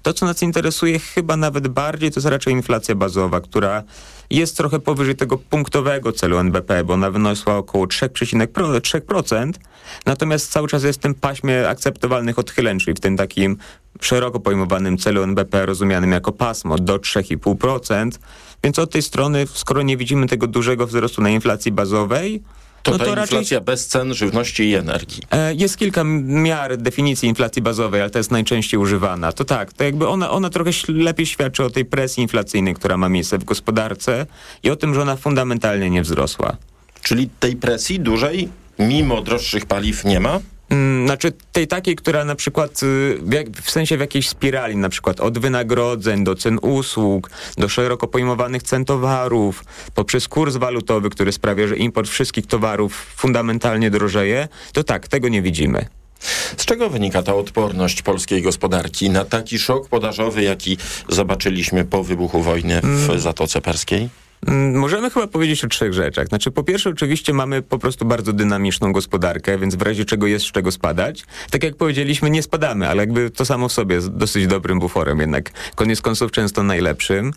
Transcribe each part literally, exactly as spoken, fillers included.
To, co nas interesuje chyba nawet bardziej, to jest raczej inflacja bazowa, która jest trochę powyżej tego punktowego celu N B P, bo ona wyniosła około trzy przecinek trzy procent, natomiast cały czas jest w tym paśmie akceptowalnych odchyleń, czyli w tym takim szeroko pojmowanym celu N B P rozumianym jako pasmo do trzy przecinek pięć procent, więc od tej strony, skoro nie widzimy tego dużego wzrostu na inflacji bazowej, To no ta to inflacja raczej bez cen żywności i energii. e, jest kilka miar definicji inflacji bazowej, ale to jest najczęściej używana. To tak, to jakby ona, ona trochę lepiej świadczy o tej presji inflacyjnej, która ma miejsce w gospodarce i o tym, że ona fundamentalnie nie wzrosła. Czyli tej presji dużej, mimo droższych paliw, nie ma? Znaczy tej takiej, która na przykład w, jak, w sensie w jakiejś spirali, na przykład od wynagrodzeń do cen usług, do szeroko pojmowanych cen towarów, poprzez kurs walutowy, który sprawia, że import wszystkich towarów fundamentalnie drożeje, to tak, tego nie widzimy. Z czego wynika ta odporność polskiej gospodarki na taki szok podażowy, jaki zobaczyliśmy po wybuchu wojny w mm. Zatoce Perskiej? Możemy chyba powiedzieć o trzech rzeczach. Znaczy, po pierwsze, oczywiście mamy po prostu bardzo dynamiczną gospodarkę, więc w razie czego jest z czego spadać. Tak jak powiedzieliśmy, nie spadamy, ale jakby to samo w sobie jest dosyć dobrym buforem, jednak koniec końców często najlepszym.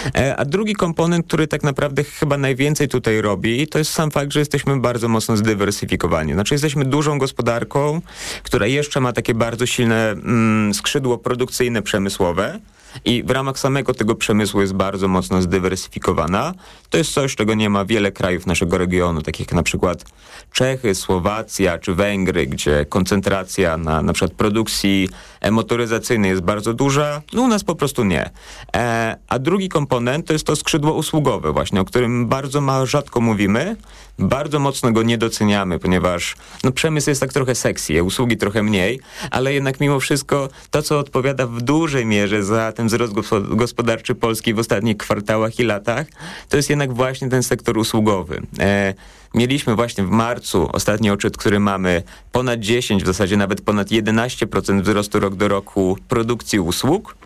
A drugi komponent, który tak naprawdę chyba najwięcej tutaj robi, to jest sam fakt, że jesteśmy bardzo mocno zdywersyfikowani. Znaczy, jesteśmy dużą gospodarką, która jeszcze ma takie bardzo silne mm, skrzydło produkcyjne, przemysłowe. I w ramach samego tego przemysłu jest bardzo mocno zdywersyfikowana. To jest coś, czego nie ma wiele krajów naszego regionu, takich jak na przykład Czechy, Słowacja czy Węgry, gdzie koncentracja na na przykład produkcji motoryzacyjnej jest bardzo duża. No u nas po prostu nie. E, a drugi komponent to jest to skrzydło usługowe właśnie, o którym bardzo mało, rzadko mówimy. Bardzo mocno go nie doceniamy, ponieważ no, przemysł jest tak trochę sexy, usługi trochę mniej, ale jednak mimo wszystko to, co odpowiada w dużej mierze za ten wzrost gospodarczy Polski w ostatnich kwartałach i latach, to jest jednak właśnie ten sektor usługowy. E, mieliśmy właśnie w marcu, ostatni odczyt, który mamy, ponad dziesięć, w zasadzie nawet ponad jedenaście procent wzrostu rok do roku produkcji usług.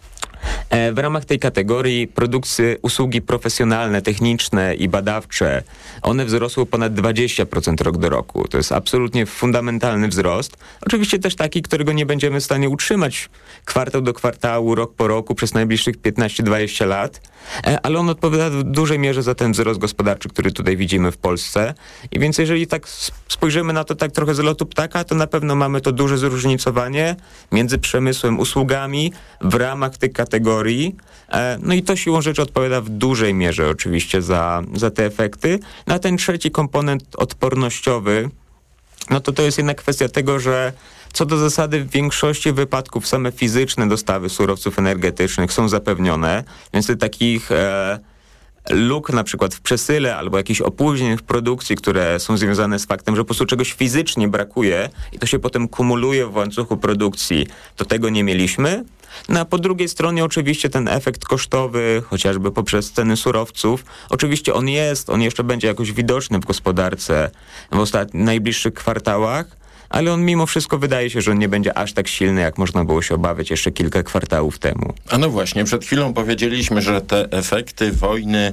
W ramach tej kategorii produkcje, usługi profesjonalne, techniczne i badawcze, one wzrosły ponad dwadzieścia procent rok do roku. To jest absolutnie fundamentalny wzrost. Oczywiście też taki, którego nie będziemy w stanie utrzymać kwartał do kwartału, rok po roku przez najbliższych piętnaście dwadzieścia lat, ale on odpowiada w dużej mierze za ten wzrost gospodarczy, który tutaj widzimy w Polsce. I więc jeżeli tak spojrzymy na to tak trochę z lotu ptaka, to na pewno mamy to duże zróżnicowanie między przemysłem, usługami w ramach tych kategorii. No i to siłą rzeczy odpowiada w dużej mierze oczywiście za, za te efekty. No a ten trzeci komponent odpornościowy, no to to jest jednak kwestia tego, że co do zasady w większości wypadków same fizyczne dostawy surowców energetycznych są zapewnione, więc takich e, luk na przykład w przesyle albo jakichś opóźnień w produkcji, które są związane z faktem, że po prostu czegoś fizycznie brakuje i to się potem kumuluje w łańcuchu produkcji, to tego nie mieliśmy. No a po drugiej stronie oczywiście ten efekt kosztowy, chociażby poprzez ceny surowców, oczywiście on jest, on jeszcze będzie jakoś widoczny w gospodarce w ostatnich, najbliższych kwartałach, ale on mimo wszystko wydaje się, że on nie będzie aż tak silny, jak można było się obawiać jeszcze kilka kwartałów temu. A no właśnie, przed chwilą powiedzieliśmy, że te efekty wojny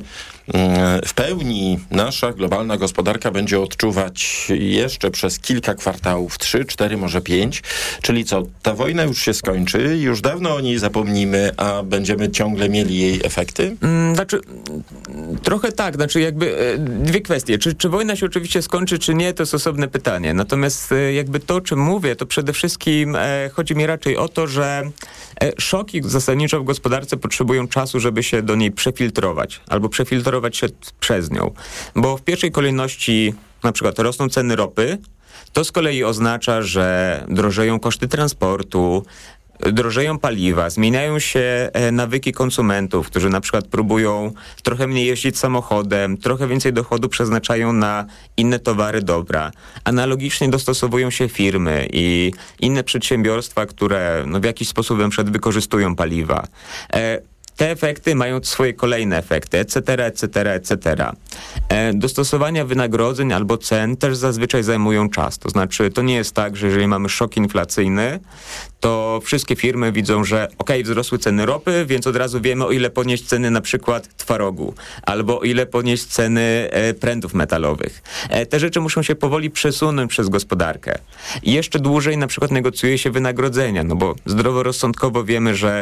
w pełni nasza globalna gospodarka będzie odczuwać jeszcze przez kilka kwartałów, trzy, cztery, może pięć. Czyli co, ta wojna już się skończy, już dawno o niej zapomnimy, a będziemy ciągle mieli jej efekty? Mm, znaczy, trochę tak, znaczy jakby e, dwie kwestie. Czy, czy wojna się oczywiście skończy, czy nie, to jest osobne pytanie. Natomiast e, jakby to, o czym mówię, to przede wszystkim e, chodzi mi raczej o to, że e, szoki zasadniczo w gospodarce potrzebują czasu, żeby się do niej przefiltrować, albo przefiltrować się przez nią. Bo w pierwszej kolejności na przykład rosną ceny ropy, to z kolei oznacza, że drożeją koszty transportu, drożeją paliwa, zmieniają się nawyki konsumentów, którzy na przykład próbują trochę mniej jeździć samochodem, trochę więcej dochodu przeznaczają na inne towary, dobra. Analogicznie dostosowują się firmy i inne przedsiębiorstwa, które no, w jakiś sposób na przykład wykorzystują paliwa. E, Te efekty mają swoje kolejne efekty, et cetera, et cetera, et cetera. E, dostosowania wynagrodzeń albo cen też zazwyczaj zajmują czas. To znaczy, to nie jest tak, że jeżeli mamy szok inflacyjny, to wszystkie firmy widzą, że okej, wzrosły ceny ropy, więc od razu wiemy, o ile podnieść ceny na przykład twarogu, albo o ile podnieść ceny e, prętów metalowych. E, te rzeczy muszą się powoli przesunąć przez gospodarkę. I jeszcze dłużej na przykład negocjuje się wynagrodzenia, no bo zdroworozsądkowo wiemy, że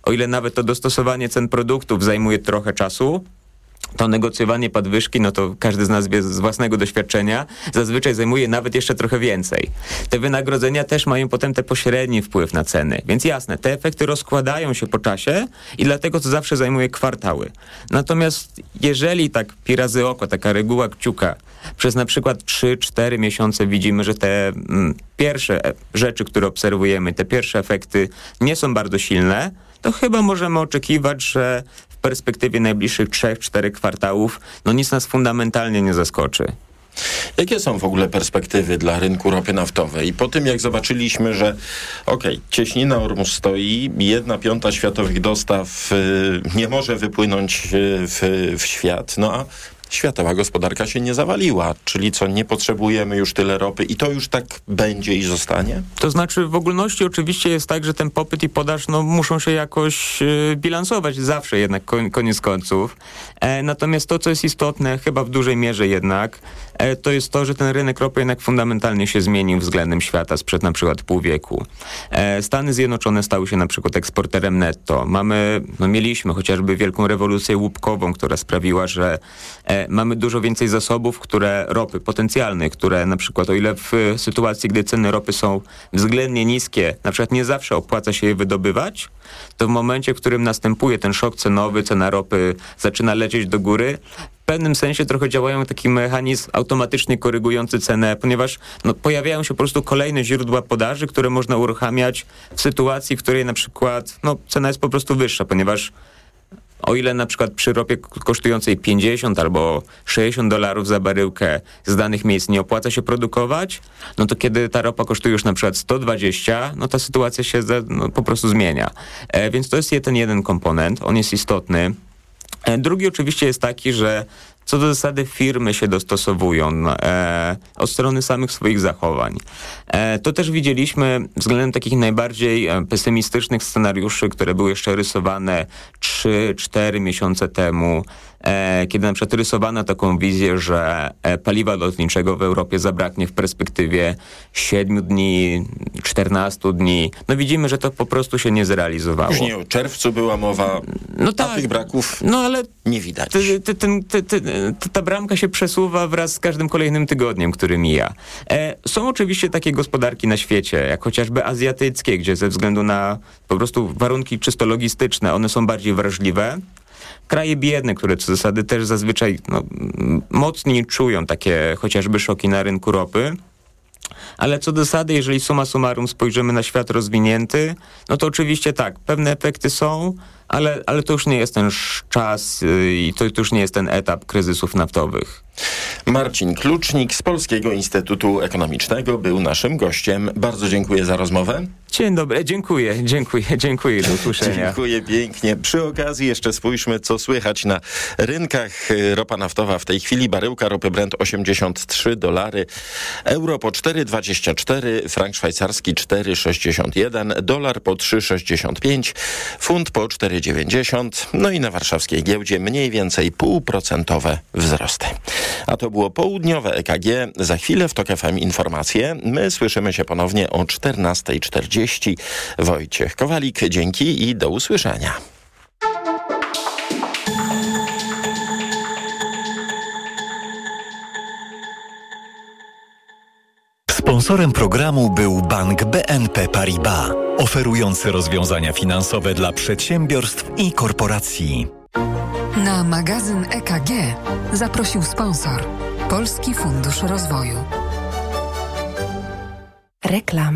o ile nawet to dostosowanie cen produktów zajmuje trochę czasu, to negocjowanie podwyżki, no to każdy z nas wie z własnego doświadczenia, zazwyczaj zajmuje nawet jeszcze trochę więcej. Te wynagrodzenia też mają potem ten pośredni wpływ na ceny. Więc jasne, te efekty rozkładają się po czasie i dlatego to zawsze zajmuje kwartały. Natomiast jeżeli tak pi razy oko, taka reguła kciuka, przez na przykład trzy cztery miesiące widzimy, że te mm, pierwsze rzeczy, które obserwujemy, te pierwsze efekty nie są bardzo silne, to chyba możemy oczekiwać, że w perspektywie najbliższych trzech czterech kwartałów no nic nas fundamentalnie nie zaskoczy. Jakie są w ogóle perspektywy dla rynku ropy naftowej? Po tym, jak zobaczyliśmy, że okej, okay, cieśnina Ormus stoi, jedna piąta światowych dostaw y, nie może wypłynąć y, w, w świat, no a światowa gospodarka się nie zawaliła, czyli co, nie potrzebujemy już tyle ropy i to już tak będzie i zostanie? To znaczy w ogólności oczywiście jest tak, że ten popyt i podaż no, muszą się jakoś y, bilansować zawsze jednak kon, koniec końców. E, natomiast to, co jest istotne, chyba w dużej mierze jednak, e, to jest to, że ten rynek ropy jednak fundamentalnie się zmienił względem świata sprzed na przykład pół wieku. E, Stany Zjednoczone stały się na przykład eksporterem netto. Mamy, no mieliśmy chociażby wielką rewolucję łupkową, która sprawiła, że e, mamy dużo więcej zasobów, które ropy potencjalnych, które na przykład o ile w sytuacji, gdy ceny ropy są względnie niskie, na przykład nie zawsze opłaca się je wydobywać, to w momencie, w którym następuje ten szok cenowy, cena ropy zaczyna lecieć do góry, w pewnym sensie trochę działają taki mechanizm automatycznie korygujący cenę, ponieważ no, pojawiają się po prostu kolejne źródła podaży, które można uruchamiać w sytuacji, w której na przykład no, cena jest po prostu wyższa, ponieważ o ile na przykład przy ropie kosztującej pięćdziesiąt albo sześćdziesiąt dolarów za baryłkę z danych miejsc nie opłaca się produkować, no to kiedy ta ropa kosztuje już na przykład sto dwadzieścia, no ta sytuacja się za, no, po prostu zmienia. E, więc to jest ten jeden komponent, on jest istotny. E, drugi oczywiście jest taki, że co do zasady firmy się dostosowują e, od strony samych swoich zachowań. E, to też widzieliśmy względem takich najbardziej e, pesymistycznych scenariuszy, które były jeszcze rysowane trzy cztery miesiące temu, e, kiedy na przykład rysowano taką wizję, że e, paliwa lotniczego w Europie zabraknie w perspektywie siedmiu dni, czternastu dni. No widzimy, że to po prostu się nie zrealizowało. Później o czerwcu była mowa, no tak, a tych braków no ale nie widać. Ty, ty, ty, ty, ty, ta bramka się przesuwa wraz z każdym kolejnym tygodniem, który mija. E, są oczywiście takie gospodarki na świecie, jak chociażby azjatyckie, gdzie ze względu na po prostu warunki czysto logistyczne, one są bardziej wrażliwe. Kraje biedne, które co zasady też zazwyczaj no, mocniej czują takie chociażby szoki na rynku ropy. Ale co do zasady, jeżeli summa summarum spojrzymy na świat rozwinięty, no to oczywiście tak, pewne efekty są, ale, ale to już nie jest ten czas i to, to już nie jest ten etap kryzysów naftowych. Marcin Klucznik z Polskiego Instytutu Ekonomicznego był naszym gościem. Bardzo dziękuję za rozmowę. Dzień dobry, dziękuję, dziękuję, dziękuję, do usłyszenia. Dziękuję pięknie. Przy okazji jeszcze spójrzmy, co słychać na rynkach. Ropa naftowa w tej chwili, baryłka ropy Brent osiemdziesiąt trzy dolary, euro po cztery dwadzieścia cztery, frank szwajcarski cztery sześćdziesiąt jeden, dolar po trzy sześćdziesiąt pięć, funt po cztery dziewięćdziesiąt, no i na warszawskiej giełdzie mniej więcej półprocentowe wzrosty. A to było południowe E K G. Za chwilę w TOK F M informacje. My słyszymy się ponownie o czternasta czterdzieści. Wojciech Kowalik, dzięki i do usłyszenia. Sponsorem programu był bank B N P Paribas, oferujący rozwiązania finansowe dla przedsiębiorstw i korporacji. Na magazyn E K G zaprosił sponsor Polski Fundusz Rozwoju. Reklama.